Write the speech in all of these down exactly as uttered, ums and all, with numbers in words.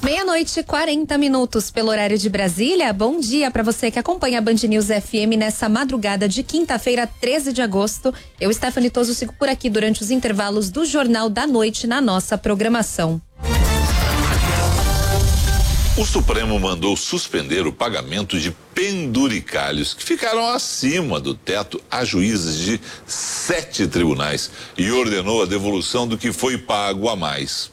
Meia-noite, quarenta minutos pelo horário de Brasília. Bom dia para você que acompanha a Band News F M nessa madrugada de quinta-feira, treze de agosto. Eu, Stephanie Toso, sigo por aqui durante os intervalos do Jornal da Noite na nossa programação. O Supremo mandou suspender o pagamento de penduricalhos que ficaram acima do teto a juízes de sete tribunais e ordenou a devolução do que foi pago a mais.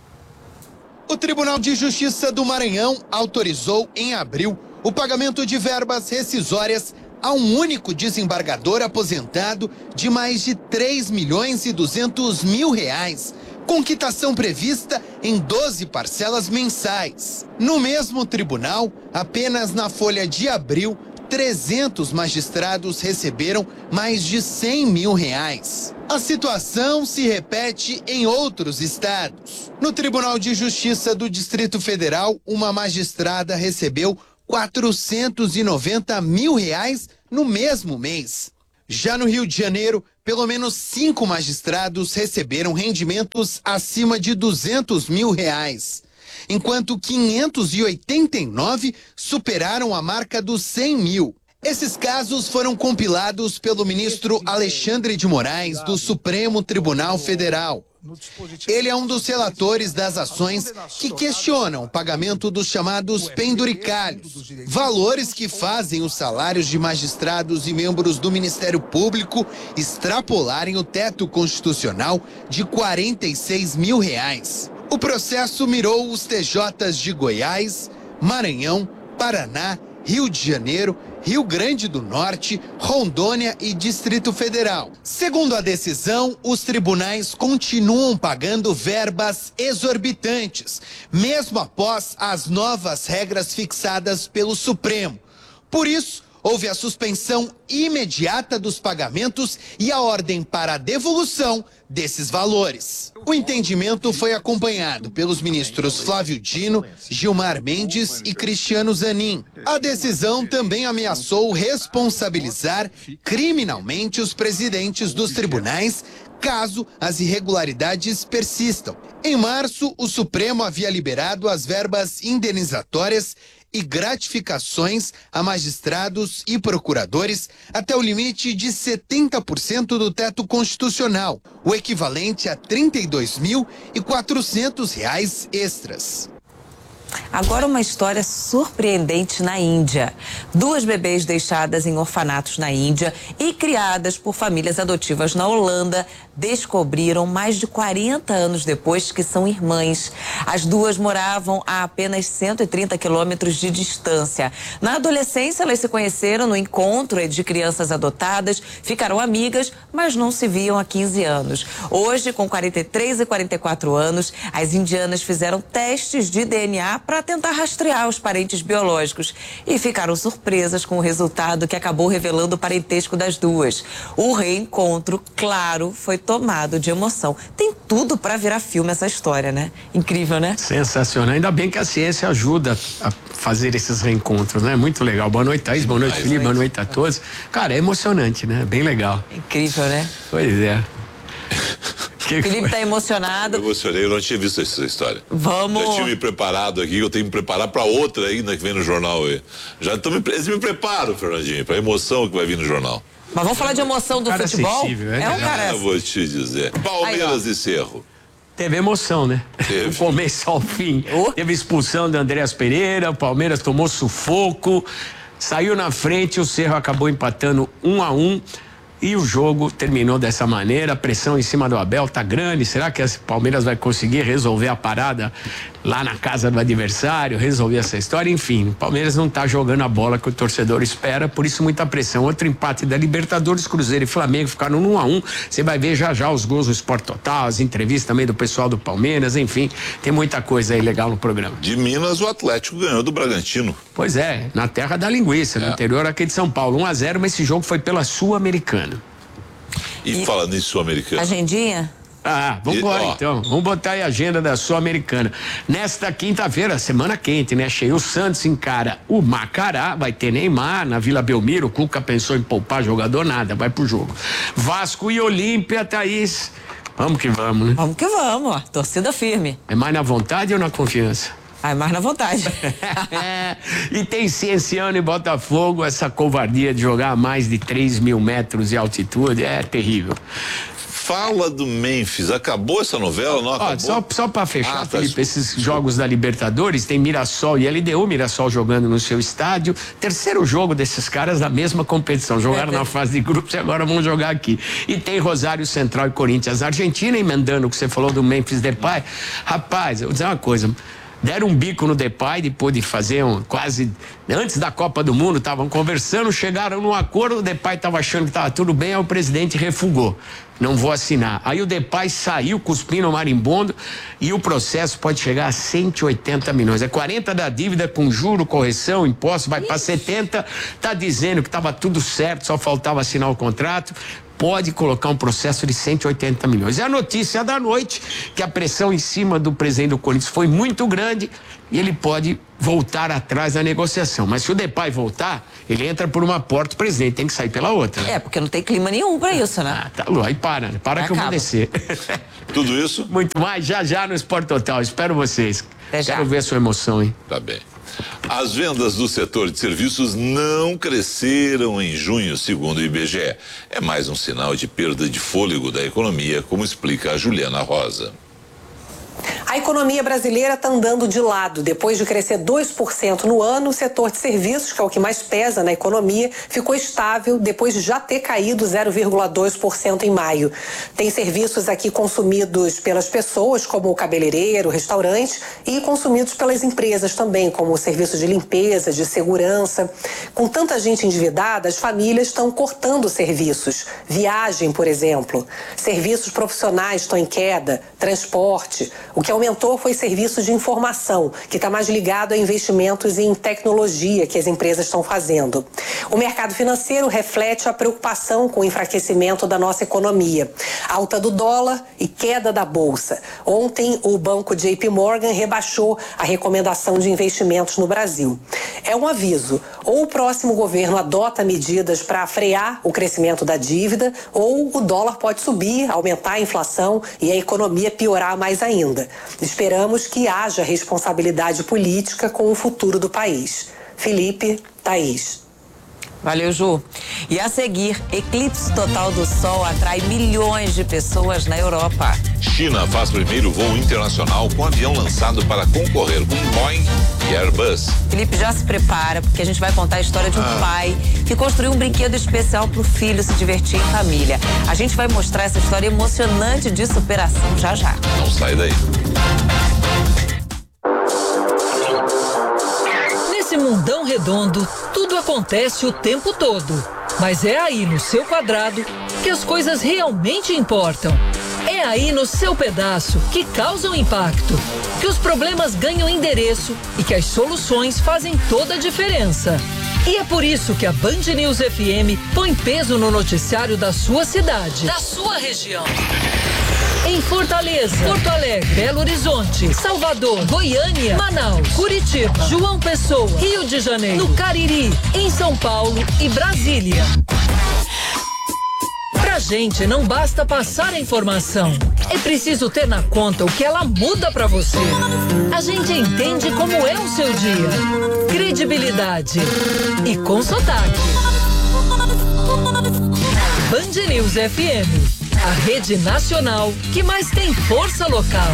O Tribunal de Justiça do Maranhão autorizou em abril o pagamento de verbas rescisórias a um único desembargador aposentado de mais de três milhões e duzentos mil reais, com quitação prevista em doze parcelas mensais. No mesmo tribunal, apenas na folha de abril, trezentos magistrados receberam mais de cem mil reais. A situação se repete em outros estados. No Tribunal de Justiça do Distrito Federal, uma magistrada recebeu quatrocentos e noventa mil reais no mesmo mês. Já no Rio de Janeiro, pelo menos cinco magistrados receberam rendimentos acima de duzentos mil reais, enquanto quinhentos e oitenta e nove superaram a marca dos cem mil. Esses casos foram compilados pelo ministro Alexandre de Moraes, do Supremo Tribunal Federal. Ele é um dos relatores das ações que questionam o pagamento dos chamados penduricalhos, valores que fazem os salários de magistrados e membros do Ministério Público extrapolarem o teto constitucional de quarenta e seis mil reais. O processo mirou os T Js de Goiás, Maranhão, Paraná, Rio de Janeiro, Rio Grande do Norte, Rondônia e Distrito Federal. Segundo a decisão, os tribunais continuam pagando verbas exorbitantes, mesmo após as novas regras fixadas pelo Supremo. Por isso, houve a suspensão imediata dos pagamentos e a ordem para a devolução desses valores. O entendimento foi acompanhado pelos ministros Flávio Dino, Gilmar Mendes e Cristiano Zanin. A decisão também ameaçou responsabilizar criminalmente os presidentes dos tribunais caso as irregularidades persistam. Em março, o Supremo havia liberado as verbas indenizatórias e gratificações a magistrados e procuradores até o limite de setenta por cento do teto constitucional, o equivalente a trinta e dois mil e quatrocentos reais extras. Agora uma história surpreendente na Índia. Duas bebês deixadas em orfanatos na Índia e criadas por famílias adotivas na Holanda descobriram mais de quarenta anos depois que são irmãs. As duas moravam a apenas cento e trinta quilômetros de distância. Na adolescência, elas se conheceram no encontro de crianças adotadas, ficaram amigas, mas não se viam há quinze anos. Hoje, com quarenta e três e quarenta e quatro anos, as indianas fizeram testes de D N A para tentar rastrear os parentes biológicos e ficaram surpresas com o resultado que acabou revelando o parentesco das duas. O reencontro, claro, foi tomado de emoção. Tem tudo para virar filme essa história, né? Incrível, né? Sensacional. Ainda bem que a ciência ajuda a fazer esses reencontros, né? Muito legal. Boa noite, Thaís. Boa noite, Felipe. Boa noite a todos. Cara, é emocionante, né? Bem legal. Incrível, né? Pois é. Que Felipe foi? Tá emocionado. Eu emocionei, eu não tinha visto essa história. Vamos. Já tinha me preparado aqui, eu tenho que me preparar para outra ainda que vem no jornal aí. Já tô me, eles me preparam, Fernandinho, para a emoção que vai vir no jornal. Mas vamos falar de emoção do cara futebol? É, é um cara. Eu vou te dizer. Palmeiras aí, e Cerro. Teve emoção, né? Teve. Do começo ao fim. Oh. Teve expulsão do Andréas Pereira, o Palmeiras tomou sufoco, saiu na frente, o Cerro acabou empatando um a um. E o jogo terminou dessa maneira, a pressão em cima do Abel tá grande. Será que o Palmeiras vai conseguir resolver a parada lá na casa do adversário, resolver essa história? Enfim, o Palmeiras não tá jogando a bola que o torcedor espera, por isso muita pressão. Outro empate da Libertadores, Cruzeiro e Flamengo ficaram no um a um. Você vai ver já já os gols do Sport Total, as entrevistas também do pessoal do Palmeiras, enfim, tem muita coisa aí legal no programa. De Minas, o Atlético ganhou do Bragantino. Pois é, na terra da linguiça, é. No interior aqui de São Paulo, um a zero, mas esse jogo foi pela Sul-Americana. E, e falando em Sul-Americana. Agendinha? Ah, vamos embora então. Vamos botar aí a agenda da Sul-Americana. Nesta quinta-feira, semana quente, né? Cheio, o Santos encara o Macará, vai ter Neymar na Vila Belmiro. O Cuca pensou em poupar jogador, nada, vai pro jogo. Vasco e Olímpia, Thaís. Vamos que vamos, né? Vamos que vamos, ó. Torcida firme. É mais na vontade ou na confiança? Ai, mais na vontade. E tem Cienciano e Botafogo, essa covardia de jogar a mais de três mil metros de altitude é terrível. Fala do Memphis, acabou essa novela? Não acabou? Ó, só só para fechar, ah, tá, Felipe, esses jogos da Libertadores, tem Mirassol e L D U, Mirassol jogando no seu estádio, terceiro jogo desses caras da mesma competição, jogaram na fase de grupos e agora vão jogar aqui. E tem Rosário Central e Corinthians Argentina, emendando o que você falou do Memphis Depay. Rapaz, eu vou dizer uma coisa, deram um bico no Depay depois de fazer um quase antes da Copa do Mundo, estavam conversando, chegaram num acordo, o Depay estava achando que estava tudo bem, aí o presidente refugou. Não vou assinar. Aí o Depay saiu cuspindo o marimbondo e o processo pode chegar a cento e oitenta milhões. É quarenta da dívida com juro, correção, imposto, vai para setenta. Tá dizendo que estava tudo certo, só faltava assinar o contrato. Pode colocar um processo de cento e oitenta milhões. É a notícia da noite que a pressão em cima do presidente do Corinthians foi muito grande e ele pode voltar atrás da negociação. Mas se o Depay voltar, ele entra por uma porta, o presidente tem que sair pela outra. Né? É, porque não tem clima nenhum pra isso, né? Ah, tá louco. Aí para, né? Para Aí que acaba. eu vou descer. Tudo isso? Muito mais, já já no Sport Total. Espero vocês. Até já. Quero ver a sua emoção, hein? Tá bem. As vendas do setor de serviços não cresceram em junho, segundo o I B G E. É mais um sinal de perda de fôlego da economia, como explica a Juliana Rosa. A economia brasileira está andando de lado. Depois de crescer dois por cento no ano, o setor de serviços, que é o que mais pesa na economia, ficou estável depois de já ter caído zero vírgula dois por cento em maio. Tem serviços aqui consumidos pelas pessoas, como o cabeleireiro, restaurante, e consumidos pelas empresas também, como o serviço de limpeza, de segurança. Com tanta gente endividada, as famílias estão cortando serviços. Viagem, por exemplo. Serviços profissionais estão em queda, transporte. O que aumentou foi serviço de informação, que está mais ligado a investimentos em tecnologia que as empresas estão fazendo. O mercado financeiro reflete a preocupação com o enfraquecimento da nossa economia. Alta do dólar e queda da bolsa. Ontem, o banco J P Morgan rebaixou a recomendação de investimentos no Brasil. É um aviso. Ou o próximo governo adota medidas para frear o crescimento da dívida, ou o dólar pode subir, aumentar a inflação e a economia piorar mais ainda. Esperamos que haja responsabilidade política com o futuro do país. Felipe, Thaís. Valeu, Ju. E a seguir, eclipse total do Sol atrai milhões de pessoas na Europa. China faz primeiro voo internacional com avião lançado para concorrer com Boeing e Airbus. Felipe, já se prepara, porque a gente vai contar a história de um Ah. pai que construiu um brinquedo especial para o filho se divertir em família. A gente vai mostrar essa história emocionante de superação já já. Não sai daí. Nesse mundão redondo, tudo acontece o tempo todo. Mas é aí no seu quadrado que as coisas realmente importam. É aí no seu pedaço que causam impacto, que os problemas ganham endereço e que as soluções fazem toda a diferença. E é por isso que a Band News F M põe peso no noticiário da sua cidade, da sua região. Em Fortaleza, Porto Alegre, Belo Horizonte, Salvador, Goiânia, Manaus, Curitiba, João Pessoa, Rio de Janeiro, no Cariri, em São Paulo e Brasília. Pra gente não basta passar a informação, é preciso ter na conta o que ela muda pra você. A gente entende como é o seu dia. Credibilidade e com sotaque. Band News F M, a rede nacional que mais tem força local.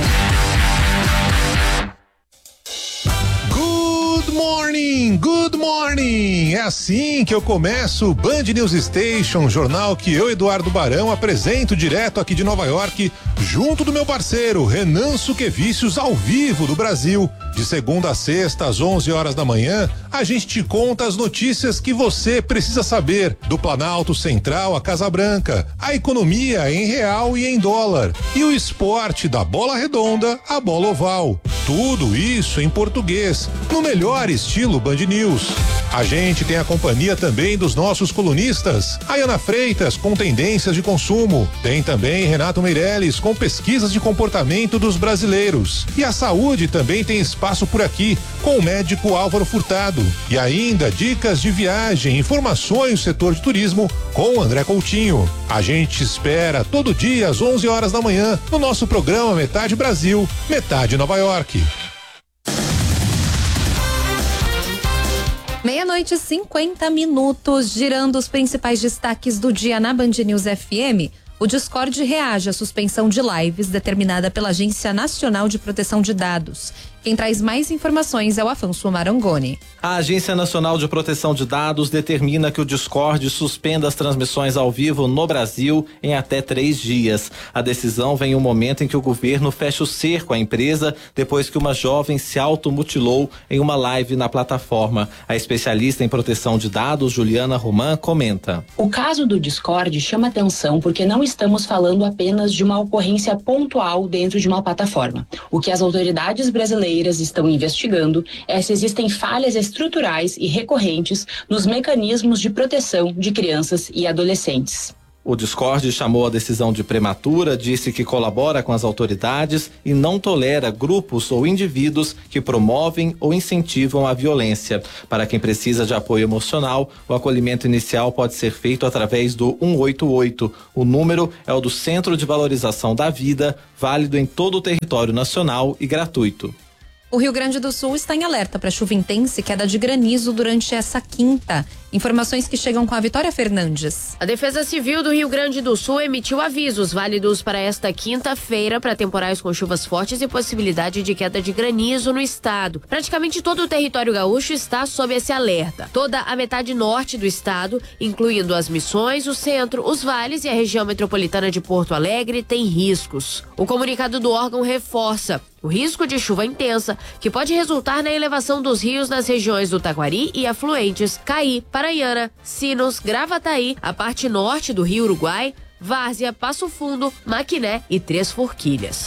Good morning, good morning. É assim que eu começo o Band News Station, jornal que eu, Eduardo Barão, apresento direto aqui de Nova York, junto do meu parceiro Renan Suquevicius, ao vivo do Brasil. De segunda a sexta, às onze horas da manhã, a gente te conta as notícias que você precisa saber do Planalto Central à Casa Branca, a economia em real e em dólar e o esporte da bola redonda à bola oval. Tudo isso em português, no melhor estilo Band News. A gente tem a companhia também dos nossos colunistas, a Ana Freitas com tendências de consumo, tem também Renato Meirelles com pesquisas de comportamento dos brasileiros, e a saúde também tem espaço por aqui com o médico Álvaro Furtado, e ainda dicas de viagem, informações do setor de turismo com o André Coutinho. A gente espera todo dia às onze horas da manhã no nosso programa Metade Brasil, Metade Nova York. Meia-noite e cinquenta minutos, girando os principais destaques do dia na Band News F M. O Discord reage à suspensão de lives determinada pela Agência Nacional de Proteção de Dados. Quem traz mais informações é o Afonso Marangoni. A Agência Nacional de Proteção de Dados determina que o Discord suspenda as transmissões ao vivo no Brasil em até três dias. A decisão vem em um momento em que o governo fecha o cerco à empresa depois que uma jovem se automutilou em uma live na plataforma. A especialista em proteção de dados, Juliana Roman, comenta. O caso do Discord chama atenção porque não estamos falando apenas de uma ocorrência pontual dentro de uma plataforma. O que as autoridades brasileiras estão investigando é se existem falhas estruturais e recorrentes nos mecanismos de proteção de crianças e adolescentes. O Discord chamou a decisão de prematura, disse que colabora com as autoridades e não tolera grupos ou indivíduos que promovem ou incentivam a violência. Para quem precisa de apoio emocional, o acolhimento inicial pode ser feito através do um oito oito. O número é o do Centro de Valorização da Vida, válido em todo o território nacional e gratuito. O Rio Grande do Sul está em alerta para chuva intensa e queda de granizo durante essa quinta. Informações que chegam com a Vitória Fernandes. A Defesa Civil do Rio Grande do Sul emitiu avisos válidos para esta quinta-feira para temporais com chuvas fortes e possibilidade de queda de granizo no estado. Praticamente todo o território gaúcho está sob esse alerta. Toda a metade norte do estado, incluindo as Missões, o centro, os vales e a região metropolitana de Porto Alegre, tem riscos. O comunicado do órgão reforça o risco de chuva intensa, que pode resultar na elevação dos rios nas regiões do Taquari e afluentes, Caí, Paraiana, Sinos, Gravataí, a parte norte do Rio Uruguai, Várzea, Passo Fundo, Maquiné e Três Forquilhas.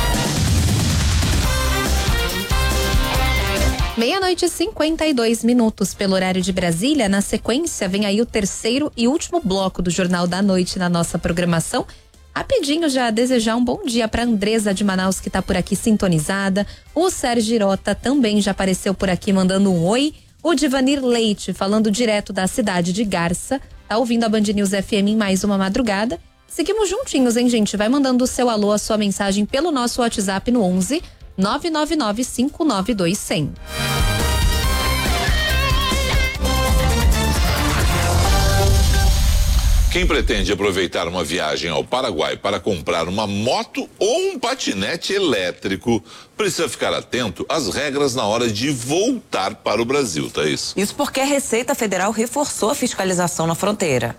Meia-noite e cinquenta e dois minutos pelo horário de Brasília. Na sequência, vem aí o terceiro e último bloco do Jornal da Noite na nossa programação. Rapidinho já desejar um bom dia para Andresa de Manaus, que tá por aqui sintonizada. O Sérgio Girota também já apareceu por aqui mandando um oi. O Divanir Leite falando direto da cidade de Garça. Tá ouvindo a Band News F M em mais uma madrugada. Seguimos juntinhos, hein, gente? Vai mandando o seu alô, a sua mensagem pelo nosso WhatsApp no onze nove nove nove cinco nove dois zero zero. Quem pretende aproveitar uma viagem ao Paraguai para comprar uma moto ou um patinete elétrico precisa ficar atento às regras na hora de voltar para o Brasil, Thaís. Isso porque a Receita Federal reforçou a fiscalização na fronteira.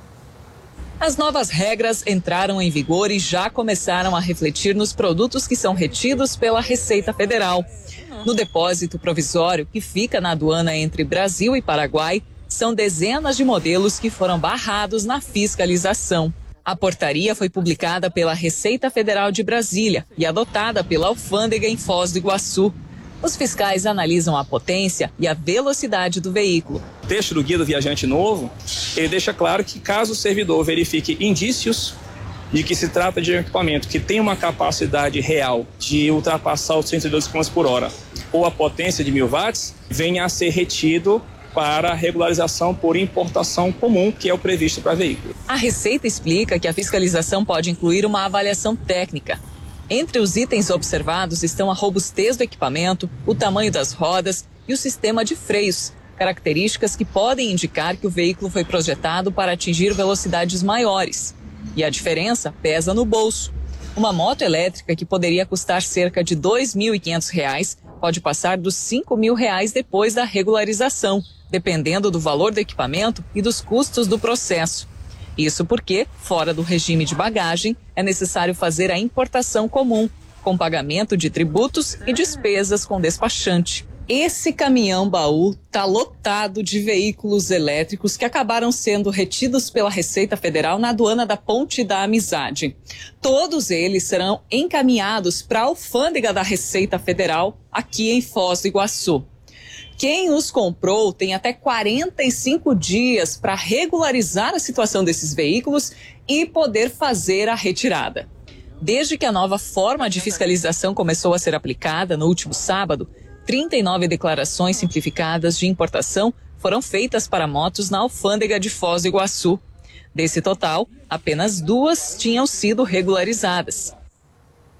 As novas regras entraram em vigor e já começaram a refletir nos produtos que são retidos pela Receita Federal. No depósito provisório que fica na aduana entre Brasil e Paraguai, são dezenas de modelos que foram barrados na fiscalização. A portaria foi publicada pela Receita Federal de Brasília e adotada pela alfândega em Foz do Iguaçu. Os fiscais analisam a potência e a velocidade do veículo. O texto do Guia do Viajante Novo, ele deixa claro que caso o servidor verifique indícios de que se trata de um equipamento que tem uma capacidade real de ultrapassar os cento e doze quilômetros por hora ou a potência de mil watts, venha a ser retido para regularização por importação comum, que é o previsto para veículo. A Receita explica que a fiscalização pode incluir uma avaliação técnica. Entre os itens observados estão a robustez do equipamento, o tamanho das rodas e o sistema de freios, características que podem indicar que o veículo foi projetado para atingir velocidades maiores. E a diferença pesa no bolso. Uma moto elétrica que poderia custar cerca de dois mil e quinhentos reais pode passar dos cinco mil reais depois da regularização, dependendo do valor do equipamento e dos custos do processo. Isso porque, fora do regime de bagagem, é necessário fazer a importação comum, com pagamento de tributos e despesas com despachante. Esse caminhão-baú está lotado de veículos elétricos que acabaram sendo retidos pela Receita Federal na aduana da Ponte da Amizade. Todos eles serão encaminhados para a alfândega da Receita Federal aqui em Foz do Iguaçu. Quem os comprou tem até quarenta e cinco dias para regularizar a situação desses veículos e poder fazer a retirada. Desde que a nova forma de fiscalização começou a ser aplicada no último sábado, trinta e nove declarações simplificadas de importação foram feitas para motos na alfândega de Foz do Iguaçu. Desse total, apenas duas tinham sido regularizadas.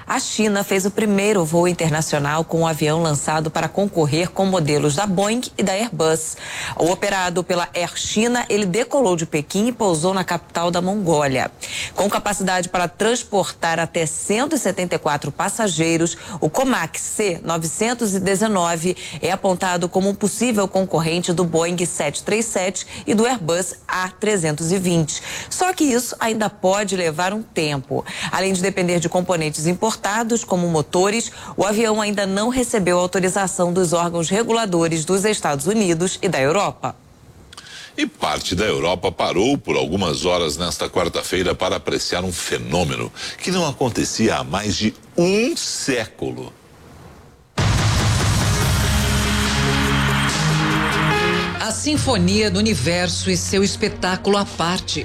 A China fez o primeiro voo internacional com um avião lançado para concorrer com modelos da Boeing e da Airbus. O operado pela Air China, ele decolou de Pequim e pousou na capital da Mongólia. Com capacidade para transportar até cento e setenta e quatro passageiros, o Comac C novecentos e dezenove é apontado como um possível concorrente do Boeing sete três sete e do Airbus A trezentos e vinte. Só que isso ainda pode levar um tempo. Além de depender de componentes importados, como motores, o avião ainda não recebeu autorização dos órgãos reguladores dos Estados Unidos e da Europa. E parte da Europa parou por algumas horas nesta quarta-feira para apreciar um fenômeno que não acontecia há mais de um século. A Sinfonia do Universo e seu espetáculo à parte.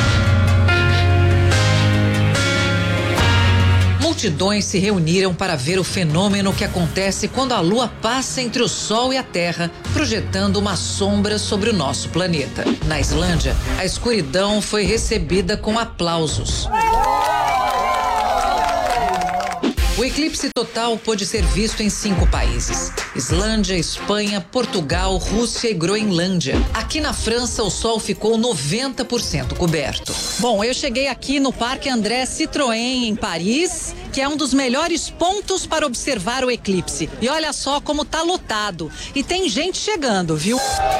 Multidões se reuniram para ver o fenômeno que acontece quando a Lua passa entre o Sol e a Terra, projetando uma sombra sobre o nosso planeta. Na Islândia, a escuridão foi recebida com aplausos. O eclipse total pôde ser visto em cinco países: Islândia, Espanha, Portugal, Rússia e Groenlândia. Aqui na França, o sol ficou noventa por cento coberto. Bom, eu cheguei aqui no Parque André Citroën, em Paris, que é um dos melhores pontos para observar o eclipse. E olha só como tá lotado. E tem gente chegando, viu?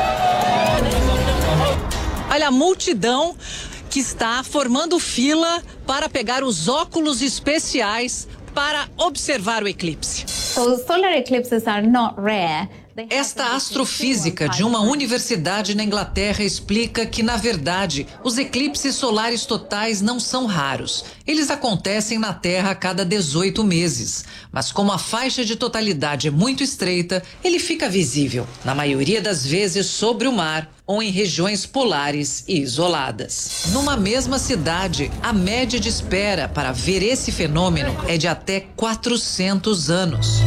Olha a multidão que está formando fila para pegar os óculos especiais para observar o eclipse. So solar eclipses are not rare. Esta astrofísica de uma universidade na Inglaterra explica que, na verdade, os eclipses solares totais não são raros. Eles acontecem na Terra a cada dezoito meses. Mas como a faixa de totalidade é muito estreita, ele fica visível, na maioria das vezes sobre o mar ou em regiões polares e isoladas. Numa mesma cidade, a média de espera para ver esse fenômeno é de até quatrocentos anos.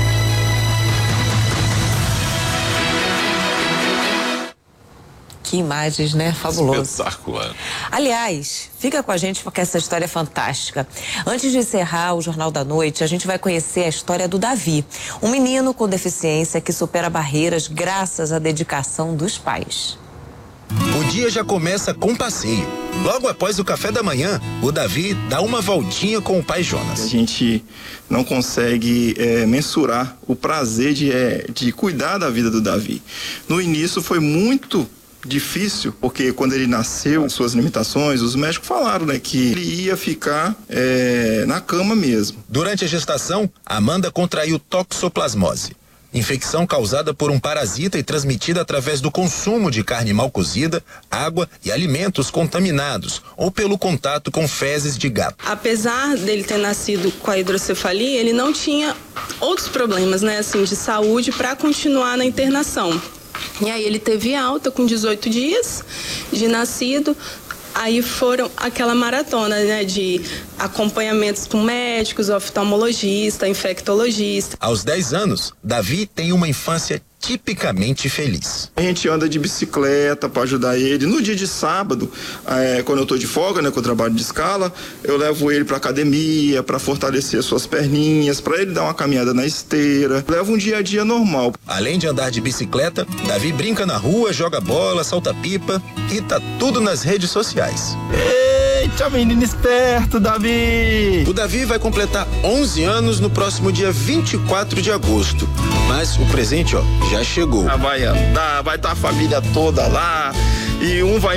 Que imagens, né? Fabuloso. Espetacular. Aliás, fica com a gente porque essa história é fantástica. Antes de encerrar o Jornal da Noite, a gente vai conhecer a história do Davi, um menino com deficiência que supera barreiras graças à dedicação dos pais. O dia já começa com passeio. Logo após o café da manhã, o Davi dá uma voltinha com o pai Jonas. A gente não consegue é, mensurar o prazer de, é, de cuidar da vida do Davi. No início foi muito difícil, porque quando ele nasceu, as suas limitações, os médicos falaram, né, que ele ia ficar é, na cama mesmo. Durante a gestação, Amanda contraiu toxoplasmose, infecção causada por um parasita e transmitida através do consumo de carne mal cozida, água e alimentos contaminados ou pelo contato com fezes de gato. Apesar dele ter nascido com a hidrocefalia, ele não tinha outros problemas, né, assim, de saúde para continuar na internação. E aí ele teve alta com dezoito dias de nascido. Aí foram aquela maratona, né, de acompanhamentos com médicos, oftalmologista, infectologista. Aos dez anos, Davi tem uma infância tipicamente feliz. A gente anda de bicicleta para ajudar ele. No dia de sábado, é, quando eu tô de folga, né, com o trabalho de escala, eu levo ele para academia, para fortalecer as suas perninhas, para ele dar uma caminhada na esteira. Levo um dia a dia normal. Além de andar de bicicleta, Davi brinca na rua, joga bola, salta pipa e tá tudo nas redes sociais. Eita, menino esperto, Davi! O Davi vai completar onze anos no próximo dia vinte e quatro de agosto. Mas o presente, ó, já chegou. Ah, vai andar, vai estar a família toda lá e um vai